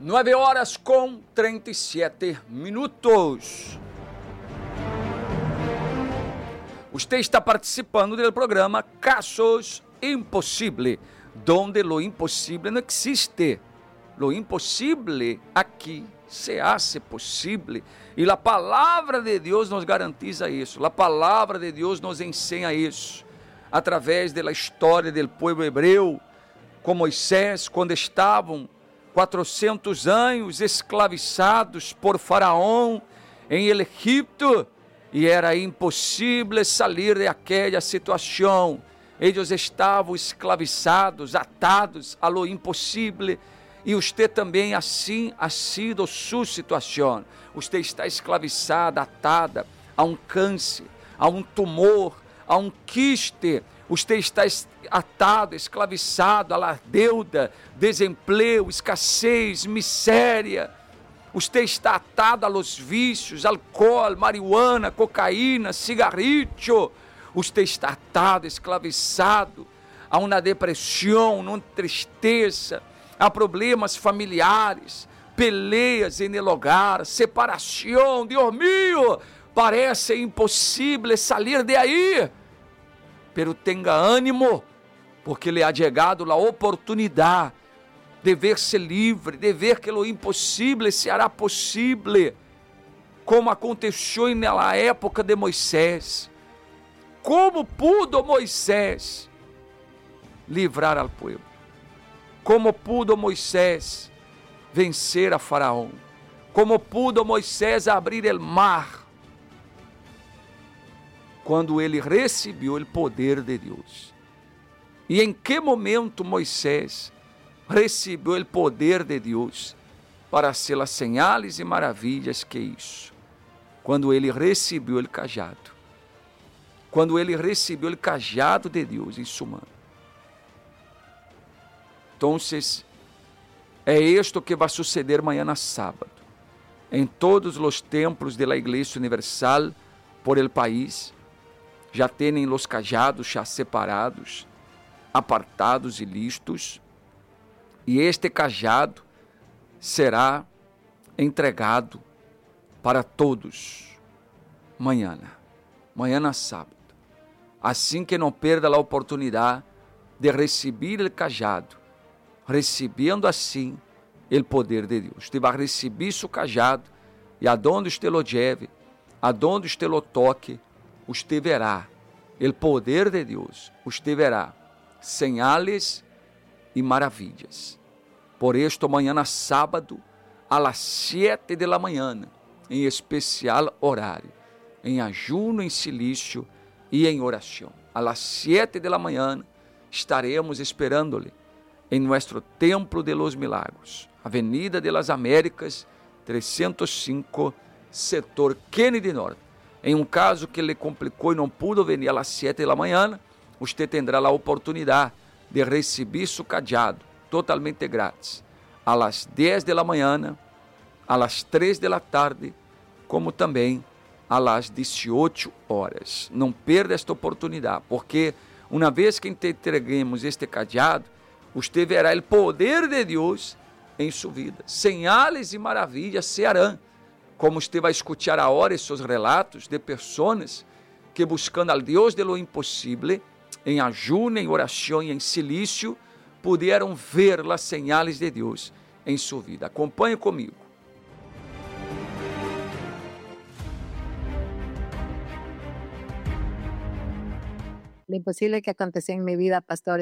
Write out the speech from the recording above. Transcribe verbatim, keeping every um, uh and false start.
Nueve horas com trinta e sete minutos. Você está participando do programa Casos Impossíveis, donde lo impossível não existe. Lo impossível aqui se hace possível. E a palavra de Deus nos garantiza isso. A palavra de Deus nos ensina isso. Através da história do povo hebreu, com Moisés, quando estavam quatrocentos anos escravizados por Faraó em Egito, e era impossível sair daquela situação. Eles estavam escravizados, atados a lo impossível, e você também assim ha sido sua situação. Você está escravizada, atada a um câncer, a um tumor, a um quiste. Você está atado, escravizado à deuda, desemprego, escassez, miséria. Você está atado a los vícios, álcool, marihuana, cocaína, cigarrillo. Você está atado, escravizado a uma depressão, uma tristeza, a problemas familiares, peleas em el hogar, separação. Deus mío, parece impossível sair de aí. Pero tenha ânimo, porque lhe ha chegado a oportunidade de ver-se livre, de ver que o impossível se hará possível, como aconteceu na época de Moisés. Como pudo Moisés livrar ao povo? Como pudo Moisés vencer a Faraó? Como pudo Moisés abrir o mar? Quando ele recebeu o poder de Deus. E em que momento Moisés recebeu o poder de Deus para ser as señales e maravilhas que isso? Quando ele recebeu o cajado. Quando ele recebeu o cajado de Deus em sua mão. Então, é isto que vai suceder amanhã na sábado. Em todos os templos da Igreja Universal por el país, já têm os cajados já separados, apartados e listos, e este cajado será entregado para todos amanhã, amanhã na sábado, assim que não perda a oportunidade de receber o cajado, recebendo assim o poder de Deus. Você vai receber seu cajado, e aonde você lo lleve, aonde você lo toque, você verá o poder de Deus, você verá señales e maravilhas. Por isto, amanhã, na sábado, a las sete da manhã, em especial horário, em ajuno, em silício e em oração. A las sete da manhã, estaremos esperando-lhe em nosso Templo de los Milagros, Avenida de las Américas, trezentos e cinco, setor Kennedy Norte. Em um caso que lhe complicou e não pudo vir às sete da manhã, você terá a oportunidade de receber seu cajado totalmente grátis, às dez da manhã, às três da tarde, como também às dezoito horas. Não perda esta oportunidade, porque uma vez que entreguemos este cajado, você verá o poder de Deus em sua vida. Señales e maravilhas se harão. Como você vai escutar agora esses relatos de pessoas que buscando al Deus de lo impossível, em ajuno, em oração e em silício, puderam ver as señales de Deus em sua vida. Acompanhe comigo. Lo imposible que aconteció en mi vida, pastor,